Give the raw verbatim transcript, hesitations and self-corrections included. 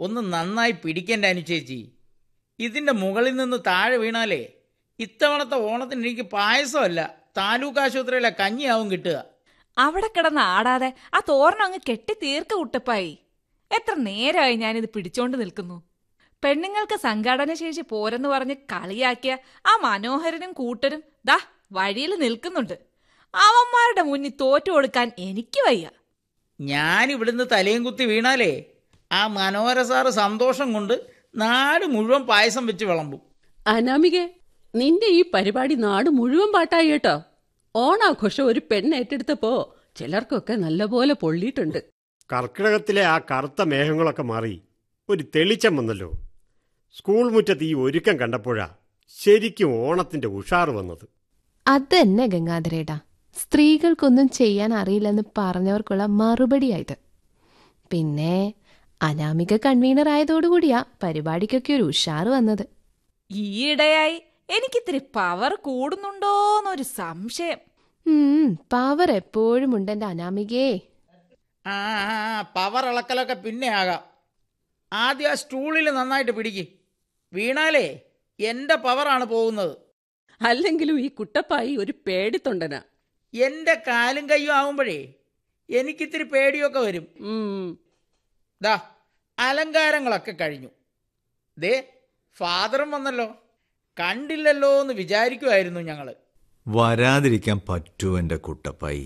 ഒന്ന് നന്നായി പിടിക്കേണ്ട അനുചേച്ചി. ഇതിൻ്റെ മുകളിൽ നിന്ന് താഴെ വീണാലേ ഇത്തവണത്തെ ഓണത്തിന് എനിക്ക് പായസമല്ല, താലൂക്ക് ആശുപത്രിയിലെ കഞ്ഞിയാവും കിട്ടുക. അവിടെ കിടന്ന് ആടാതെ ആ തോരണം അങ്ങ് കെട്ടി തീർക്ക കുട്ടപ്പായി. എത്ര നേരമായി ഞാനിത് പിടിച്ചോണ്ട് നിൽക്കുന്നു. പെണ്ണുങ്ങൾക്ക് സംഘാടന ശേഷി പോരെന്ന് പറഞ്ഞ് കളിയാക്കിയ ആ മനോഹരനും കൂട്ടരും ദാ വഴിയിൽ നിൽക്കുന്നുണ്ട്. അവന്മാരുടെ മുന്നിൽ തോറ്റു കൊടുക്കാൻ എനിക്ക് വയ്യ. ഞാൻ ഇവിടുന്ന് തലയും കുത്തി വീണാലേ ആ മനോഹര സാറ് സന്തോഷം കൊണ്ട് നാട് മുഴുവൻ പായസം വെച്ച് വിളമ്പും. അനാമികെ, നിന്റെ ഈ പരിപാടി നാട് മുഴുവൻ പാട്ടായി കേട്ടോ. ഓണാഘോഷം ഒരു പെണ്ണ് ഏറ്റെടുത്തപ്പോ ചിലർക്കൊക്കെ നല്ലപോലെ പൊള്ളിയിട്ടുണ്ട്. കർക്കിടകത്തിലെ ആ കറുത്ത മേഘങ്ങളൊക്കെ മാറി ഒരു തെളിച്ചം വന്നല്ലോ. സ്കൂൾ മുറ്റത്ത് ഈ ഒരുക്കം കണ്ടപ്പോഴാ ശരിക്കും ഓണത്തിന്റെ ഉഷാറ് വന്നത്. അതന്നെ ഗംഗാധരേട്ടാ, സ്ത്രീകൾക്കൊന്നും ചെയ്യാൻ അറിയില്ലെന്ന് പറഞ്ഞവർക്കുള്ള മറുപടിയായത്. പിന്നെ അനാമിക കൺവീനർ ആയതോടുകൂടിയാ പരിപാടിക്കൊക്കെ ഒരു ഉഷാറ് വന്നത്. ഈയിടെയായി എനിക്കിത്തിരി പവർ കൂടുന്നുണ്ടോന്നൊരു സംശയം. ഉം പവർ എപ്പോഴും ഉണ്ട് എന്റെ അനാമികേ. ആ പവർ ഇളക്കലൊക്കെ പിന്നെ ആകാം. ആദ്യം ആ സ്റ്റൂളിൽ നന്നായിട്ട് പിടിക്ക്. വീണാലേ എൻ്റെ പവറാണ് പോകുന്നത്. അല്ലെങ്കിലും ഈ കുട്ടപ്പായി ഒരു പേടിത്തൊണ്ടനാ. എൻ്റെ കാലും കയ്യും ആവുമ്പോഴേ എനിക്കിത്തിരി പേടിയൊക്കെ വരും. ദാ അലങ്കാരങ്ങളൊക്കെ കഴിഞ്ഞു. ദേ ഫാദറും വന്നല്ലോ. കണ്ടില്ലല്ലോ എന്ന് വിചാരിക്കുമായിരുന്നു ഞങ്ങൾ. വരാതിരിക്കാൻ പറ്റൂ എൻ്റെ കുട്ടപ്പായി.